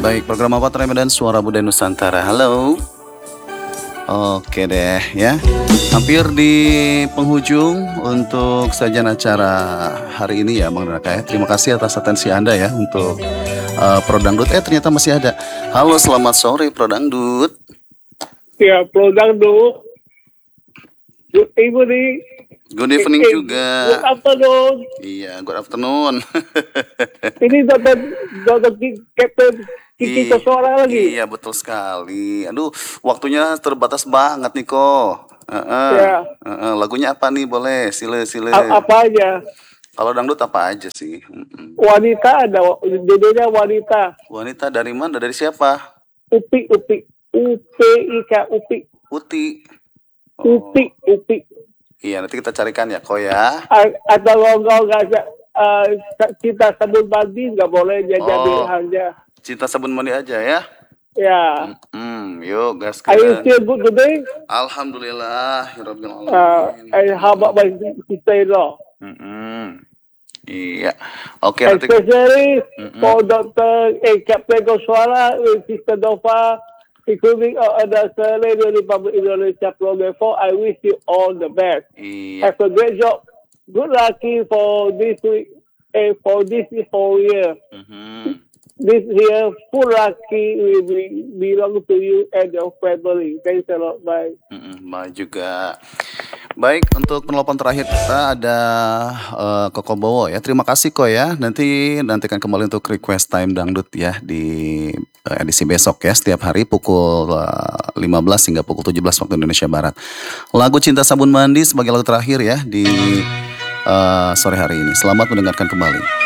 Baik, program apa Medan Suara Budaya Nusantara. Halo. Oke deh ya. Hampir di penghujung untuk sajian acara hari ini ya Bang Raka ya. Terima kasih atas atensi Anda ya untuk Pro Dangdut. Ternyata masih ada. Halo, selamat sore Pro Dangdut. Ya, Pro Dangdut. Good evening. Good evening juga. Good afternoon. Iya, good afternoon. Ini Dr. Captain Kiki Koswara lagi. Iya, betul sekali. Aduh, waktunya terbatas banget nih kok. Ya. Lagunya apa nih? Boleh, sile. Apa aja? Kalau dangdut apa aja sih? Wanita ada, judulnya wanita. Wanita dari mana? Dari siapa? Upi. Uti. Upi. Iya, nanti kita carikan ya, kok ya. Atau kalau nggak Cinta Sabun Mandi nggak boleh jadi hanya. Cinta Sabun Mandi aja ya. Ya. Yuk gas. Are you still good today? Alhamdulillah, Rabbil Alamin. How about my sister-in-law? Iya. Oke, nanti. Especially for Dr. Captain Koswara, Sister Dova, including other Lady Republic Indonesia Program 4, I wish you all the best. Iya. Have a great job. Good lucky for this week and for this whole year. This year, full lucky will belong to you and your family. Thanks a lot. Bye. Bye juga. Baik, untuk penelpon terakhir kita ada Koko Bowo ya. Terima kasih kok ya. Nantikan kembali untuk request time dangdut ya di edisi besok ya. Setiap hari pukul 15 hingga pukul 17 waktu Indonesia Barat. Lagu Cinta Sabun Mandi sebagai lagu terakhir ya di sore hari ini. Selamat mendengarkan kembali.